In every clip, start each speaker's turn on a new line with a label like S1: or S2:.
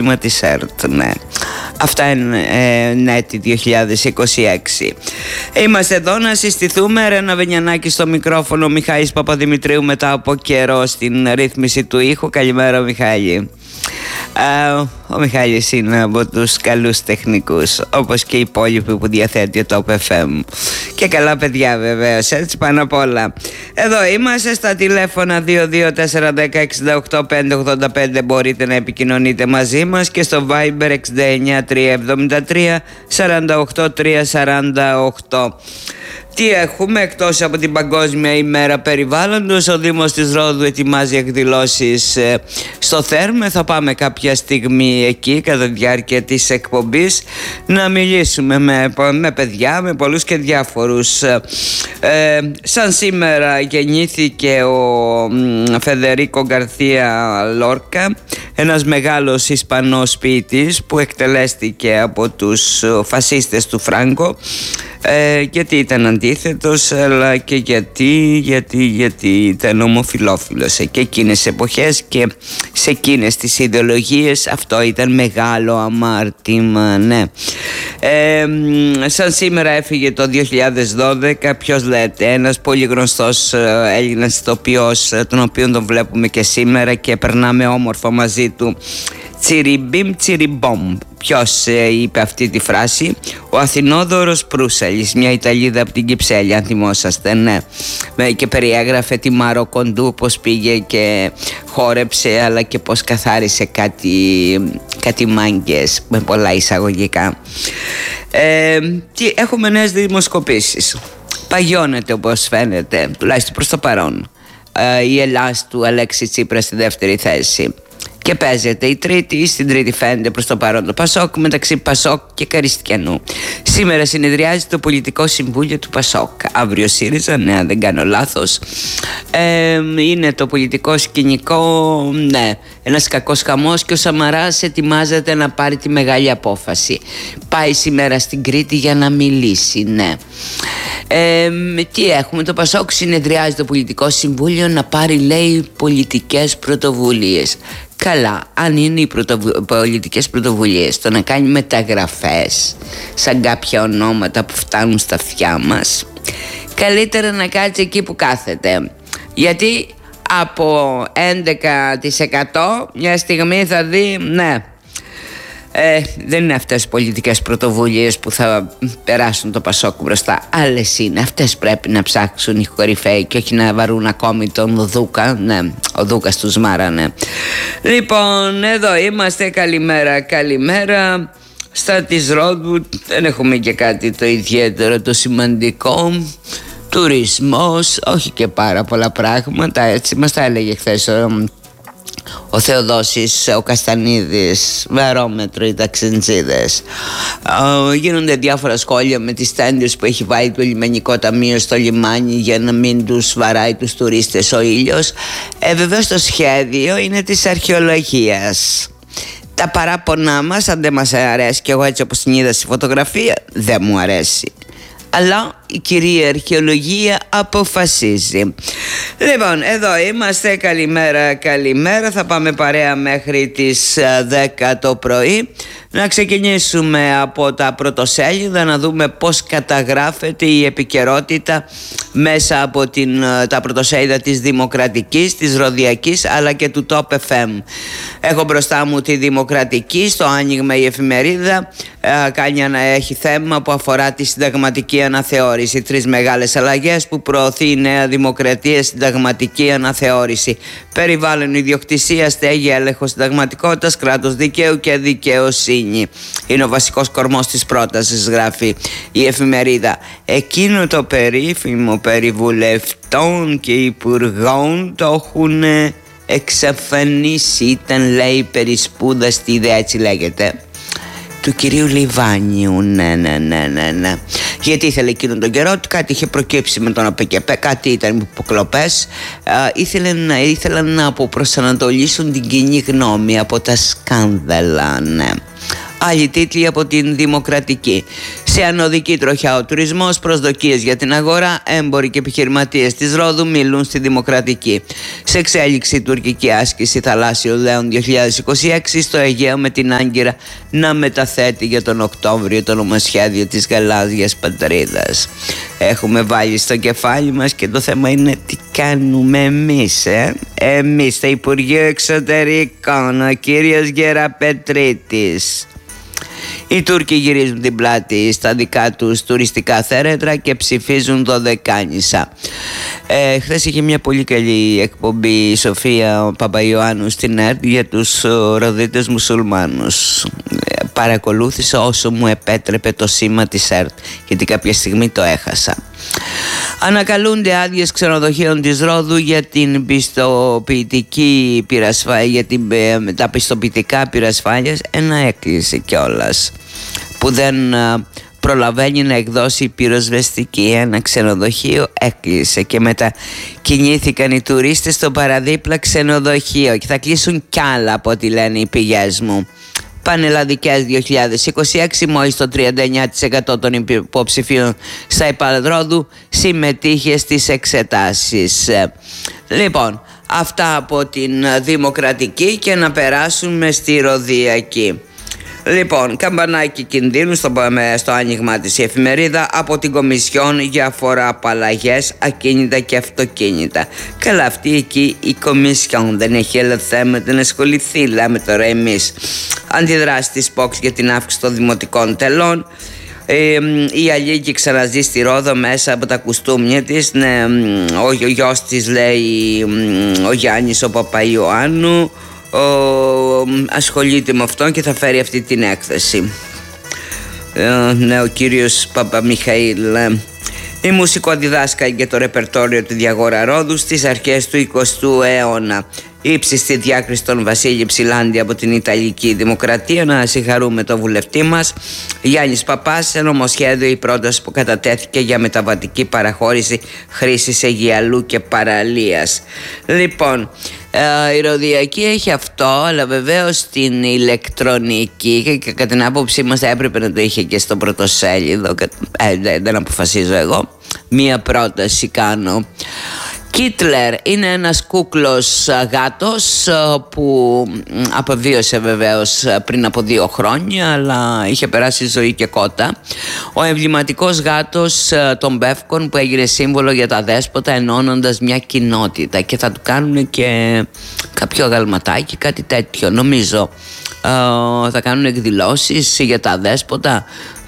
S1: σύστημα της ΕΡΤ, ναι. Αυτά είναι έτη 2026. Είμαστε εδώ να συστηθούμε. Ρένα Βενιανάκη στο μικρόφωνο, Μιχάλης Παπαδημητρίου μετά από καιρό στην ρύθμιση του ήχου. Καλημέρα, Μιχάλη. Ο Μιχάλης είναι από τους καλούς τεχνικούς, όπως και οι υπόλοιποι που διαθέτει το FM. Και καλά παιδιά βεβαίως, έτσι πάνω απ' όλα. Εδώ είμαστε στα τηλέφωνα 223106855. Μπορείτε να επικοινωνείτε μαζί μας και στο Viber 69373 48348. Τι έχουμε εκτός από την Παγκόσμια ημέρα περιβάλλοντος? Ο Δήμος της Ρόδου ετοιμάζει εκδηλώσεις στο Θέρμε. Θα πάμε κάποια στιγμή εκεί κατά τη διάρκεια της εκπομπής να μιλήσουμε με παιδιά, με πολλούς και διάφορους. Σαν σήμερα γεννήθηκε ο Φεδερίκο Γκαρθία Λόρκα, ένας μεγάλος Ισπανός ποιητής που εκτελέστηκε από τους φασίστες του Φράγκο. Γιατί ήταν αντίθετος, αλλά και γιατί ήταν ομοφυλόφιλος και εκείνες τις εποχές και σε εκείνες τις ιδεολογίες. Αυτό ήταν μεγάλο αμάρτημα, ναι. Σαν σήμερα έφυγε το 2012, ποιος λέτε, ένας πολύ γνωστός Έλληνας ηθοποιός, τον οποίο τον βλέπουμε και σήμερα και περνάμε όμορφα μαζί του. Τσιριμπίμ τσιριμπόμ. Ποιος είπε αυτή τη φράση? Ο Αθηνόδωρος Προύσαλης, μια Ιταλίδα από την Κυψέλη, αν θυμόσαστε, ναι. Και περιέγραφε τη Μάρο Κοντού, πως πήγε και χόρεψε, αλλά και πως καθάρισε κάτι μάγκες, με πολλά εισαγωγικά. Έχουμε νέες δημοσκοπήσεις. Παγιώνεται, όπως φαίνεται, τουλάχιστον προς το παρόν, η Ελλάς του Αλέξη Τσίπρα στη δεύτερη θέση. Και παίζεται η τρίτη, στην τρίτη φαίνεται προς το παρόν το Πασόκ, μεταξύ Πασόκ και Καριστιανού. Σήμερα συνεδριάζει το Πολιτικό Συμβούλιο του Πασόκ. Αύριο ΣΥΡΙΖΑ, ναι, αν δεν κάνω λάθος. Είναι το πολιτικό σκηνικό, ναι, ένας κακός χαμός και ο Σαμαράς ετοιμάζεται να πάρει τη μεγάλη απόφαση. Πάει σήμερα στην Κρήτη για να μιλήσει, ναι. Τι έχουμε? Το Πασόκ συνεδριάζει το Πολιτικό Συμβούλιο να πάρει, λέει, πολιτικές πρωτοβουλίες. Καλά, αν είναι οι πολιτικές πρωτοβουλίες το να κάνει μεταγραφές σαν κάποια ονόματα που φτάνουν στα αυτιά μας, καλύτερα να κάτσει εκεί που κάθεται. Γιατί από 11% μια στιγμή θα δει, ναι, δεν είναι αυτές οι πολιτικές πρωτοβουλίες που θα περάσουν το Πασόκ μπροστά. Άλλες είναι, αυτές πρέπει να ψάξουν οι κορυφαίοι και όχι να βαρούν ακόμη τον Δούκα. Ναι, ο Δούκας τους μάρανε. Λοιπόν, εδώ είμαστε, καλημέρα. Στα της Ρόδου δεν έχουμε και κάτι το ιδιαίτερο, το σημαντικό. Τουρισμός, όχι και πάρα πολλά πράγματα, έτσι μας τα έλεγε χθες ο Θεοδόσης, ο Καστανίδης, βαρόμετρο οι ταξιτζίδες. Γίνονται διάφορα σχόλια με τις τέντες που έχει βάλει το λιμενικό ταμείο στο λιμάνι για να μην τους βαράει τους τουρίστες ο ήλιος. Βεβαίως το σχέδιο είναι της αρχαιολογίας. Τα παράπονά μας, αν δεν μας αρέσει, και εγώ έτσι όπως την είδα στη φωτογραφία, δεν μου αρέσει, αλλά η κυρία αρχαιολογία αποφασίζει. Λοιπόν, εδώ είμαστε, καλημέρα. Θα πάμε παρέα μέχρι τις 10 το πρωί. Να ξεκινήσουμε από τα πρωτοσέλιδα, να δούμε πώς καταγράφεται η επικαιρότητα μέσα από τα πρωτοσέλιδα της Δημοκρατικής, της Ροδιακής, αλλά και του Top FM. Έχω μπροστά μου τη Δημοκρατική, στο άνοιγμα η εφημερίδα έχει θέμα που αφορά τη συνταγματική αναθεώρηση. 3 μεγάλες αλλαγές που προωθεί η Νέα Δημοκρατία, συνταγματική αναθεώρηση. Περιβάλλον, ιδιοκτησία, στέγη, έλεγχος συνταγματικότητας, κράτος δικαίου και δικαιοσύνη. Είναι ο βασικός κορμός της πρότασης, γράφει η εφημερίδα. Εκείνο το περίφημο περί βουλευτών και υπουργών το έχουν εξαφανίσει. Ήταν, λέει, περισπούδαστη ιδέα, έτσι λέγεται, του κυρίου Λιβάνιου. Ναι. Γιατί ήθελε εκείνον τον καιρό, κάτι είχε προκύψει με τον ΑΠΚΠ, κάτι ήταν υποκλοπές. Ήθελαν να αποπροσανατολίσουν την κοινή γνώμη από τα σκάνδαλα, ναι. Άλλοι τίτλοι από την Δημοκρατική. Σε ανωδική τροχιά ο τουρισμός, προσδοκίες για την αγορά, έμποροι και επιχειρηματίες της Ρόδου μιλούν στη Δημοκρατική. Σε εξέλιξη η τουρκική άσκηση Θαλάσσιο Λέων 2026 στο Αιγαίο, με την Άγκυρα να μεταθέτει για τον Οκτώβριο το νομοσχέδιο της γαλάζιας πατρίδας. Έχουμε βάλει στο κεφάλι μας και το θέμα είναι τι κάνουμε εμείς. Εμείς στο Υπουργείο Εξωτερικών, ο κύριος Γεραπετρίτης. Οι Τούρκοι γυρίζουν την πλάτη στα δικά τους τουριστικά θέρετρα και ψηφίζουν δωδεκάνησα. Χθες είχε μια πολύ καλή εκπομπή η Σοφία Παπαϊωάννου στην ΕΡΤ για τους Ροδίτες μουσουλμάνους. Παρακολούθησα όσο μου επέτρεπε το σήμα της ΕΡΤ, γιατί κάποια στιγμή το έχασα. Ανακαλούνται άδειες ξενοδοχείων της Ρόδου για την πιστοποιητική πυρασφάλεια, για τα πιστοποιητικά πυρασφάλειας. Ένα έκλεισε κιόλας που δεν προλαβαίνει να εκδώσει πυροσβεστική. Ένα ξενοδοχείο έκλεισε και μετακινήθηκαν οι τουρίστες στο παραδίπλα ξενοδοχείο και θα κλείσουν κι άλλα από ό,τι λένε οι πηγές μου. Πανελλαδικές 2026, μόλις το 39% των υποψηφίων στα Υπαδρόδου συμμετείχε στις εξετάσεις. Λοιπόν, αυτά από την Δημοκρατική και να περάσουμε στη Ροδιακή. Λοιπόν, καμπανάκι κινδύνου στο άνοιγμα της η εφημερίδα από την Κομισιόν για φοροαπαλλαγές, ακίνητα και αυτοκίνητα. Καλά, αυτή εκεί η Κομισιόν δεν έχει άλλα θέματα να ασχοληθεί, λέμε τώρα εμείς. Αντιδράσει της ΠΟΚΣ για την αύξηση των δημοτικών τελών. Η Αλίκη ξαναζεί στη Ρόδο μέσα από τα κουστούμια της. Ναι, ο γιος της, λέει ο Γιάννης ο Παπαϊωάννου, ασχολείται με αυτό και θα φέρει αυτή την έκθεση. Ναι, ο κύριος Παπαμιχαήλ. Η μουσικοδιδάσκαλοι για το ρεπερτόριο του Διαγόρα Ρόδου στις αρχές του 20ου αιώνα. Ύψιστη διάκριση των Βασίλη Ψηλάντη από την Ιταλική Δημοκρατία. Να συγχαρούμε τον βουλευτή μας Γιάννης Παπάς. Σε νομοσχέδιο η πρόταση που κατατέθηκε για μεταβατική παραχώρηση χρήσης Αιγιαλού και παραλίας. Λοιπόν, η Ροδιακή έχει αυτό, αλλά βεβαίως στην ηλεκτρονική και κατά την άποψή μας θα έπρεπε να το είχε και στο πρωτοσέλιδο. Δεν αποφασίζω εγώ. Μία πρόταση κάνω. Κίτλερ είναι ένας κούκλος γάτος που απεβίωσε βεβαίως πριν από 2 χρόνια, αλλά είχε περάσει ζωή και κότα. Ο εμβληματικός γάτος των Πεύκων που έγινε σύμβολο για τα δέσποτα, ενώνοντας μια κοινότητα, και θα του κάνουν και κάποιο αγαλματάκι, κάτι τέτοιο νομίζω. Θα κάνουν εκδηλώσεις για τα δέσποτα.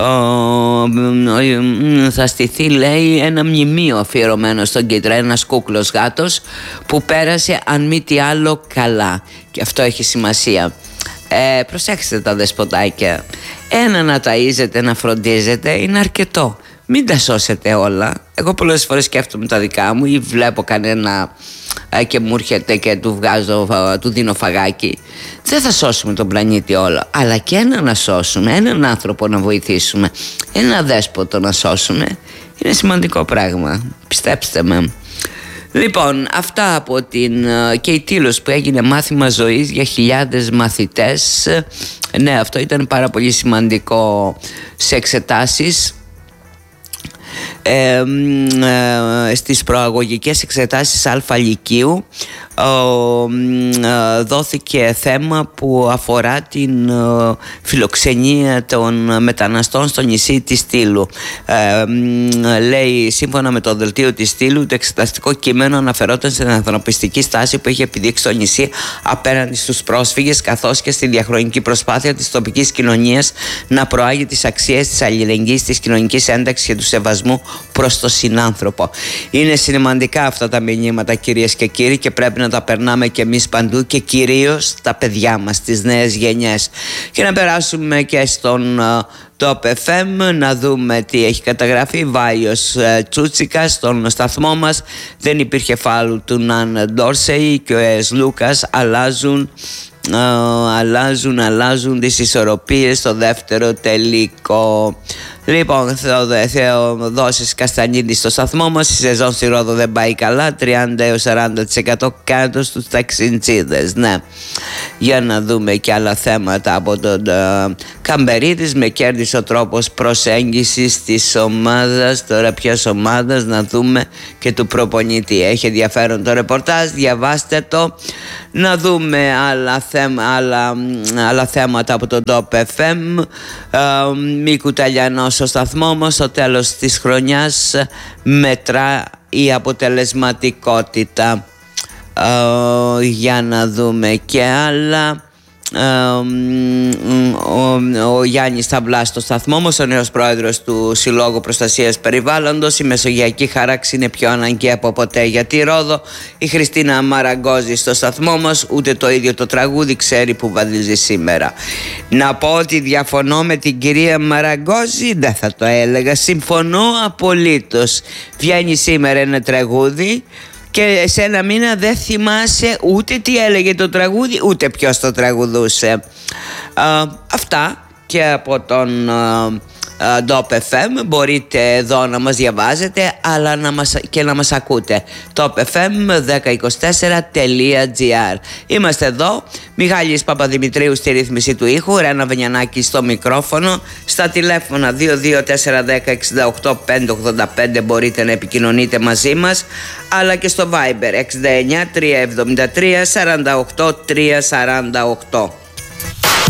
S1: Θα στηθεί, λέει, ένα μνημείο αφιερωμένο στον Κίτλερ, ένας κούκλος γάτος που πέρασε αν μη τι άλλο καλά, και αυτό έχει σημασία. Προσέξτε τα δεσποτάκια, ένα να ταΐζετε, να φροντίζετε είναι αρκετό. Μην τα σώσετε όλα. Εγώ πολλές φορές σκέφτομαι τα δικά μου ή βλέπω κανένα και μου έρχεται και του δίνω φαγάκι. Δεν θα σώσουμε τον πλανήτη όλο, αλλά και ένα να σώσουμε, έναν άνθρωπο να βοηθήσουμε, ένα δέσποτο να σώσουμε, είναι σημαντικό πράγμα, πιστέψτε με. Λοιπόν, αυτά από την Κεϊτήλος που έγινε μάθημα ζωής για χιλιάδες μαθητές. Ναι, αυτό ήταν πάρα πολύ σημαντικό σε εξετάσεις. Στις προαγωγικές εξετάσεις Α Λυκείου δόθηκε θέμα που αφορά την φιλοξενία των μεταναστών στο νησί της Στήλου. Λέει, σύμφωνα με το δελτίο της Στήλου, το εξεταστικό κείμενο αναφερόταν στην ανθρωπιστική στάση που έχει επιδείξει το νησί απέναντι στους πρόσφυγες, καθώς και στη διαχρονική προσπάθεια της τοπικής κοινωνίας να προάγει τις αξίες της αλληλεγγύης, της κοινωνικής ένταξης και του σεβασμού προς το συνάνθρωπο. Είναι σημαντικά αυτά τα μηνύματα, κυρίες και κύριοι, και πρέπει να τα περνάμε και εμείς παντού, και κυρίως τα παιδιά μας, τις νέες γενιές. Και να περάσουμε και στον Top FM να δούμε τι έχει καταγραφεί. Βάιος Τσούτσικας στον σταθμό μας. Δεν υπήρχε φάουλ του Ναν Ντόρσεϊ και ο Εσ Λούκας αλλάζουν τις ισορροπίες στο δεύτερο τελικό. Λοιπόν, Θεοδόσης Καστανίδης στο σταθμό μας. Η σεζόν στη Ρόδο δεν πάει καλά. 30-40% κάτω στους ταξιντσίδες. Ναι. Για να δούμε και άλλα θέματα από τον Καμπερίδης. Με κέρδισε ο τρόπος προσέγγισης της ομάδας. Τώρα ποιας ομάδας, να δούμε, και του προπονητή. Έχει ενδιαφέρον το ρεπορτάζ, διαβάστε το. Να δούμε άλλα θέματα από τον Top FM. Μίκου Ταλιανός στο σταθμό μας. Στο τέλος της χρονιάς μετρά η αποτελεσματικότητα. Για να δούμε και άλλα. Ο Γιάννης Ταμπλάς στο σταθμό μας, ο νέος πρόεδρος του Συλλόγου Προστασίας Περιβάλλοντος. Η μεσογειακή χάραξη είναι πιο αναγκαία από ποτέ για τη Ρόδο. Η Χριστίνα Μαραγκόζη στο σταθμό μας, ούτε το ίδιο το τραγούδι ξέρει που βαδίζει σήμερα. Να πω ότι διαφωνώ με την κυρία Μαραγκόζη, δεν θα το έλεγα, συμφωνώ απολύτως. Βγαίνει σήμερα ένα τραγούδι και σε ένα μήνα δεν θυμάσαι ούτε τι έλεγε το τραγούδι, ούτε ποιος το τραγουδούσε. Αυτά και από τον Top FM. Μπορείτε εδώ να μας διαβάζετε, αλλά και να μας ακούτε. topfm1024.gr. Είμαστε εδώ. Μιχάλης Παπαδημητρίου στη ρύθμιση του ήχου, Ρένα Βενιανάκη στο μικρόφωνο. Στα τηλέφωνα 224106855 μπορείτε να επικοινωνείτε μαζί μας, αλλά και στο Viber 69 373 48 348.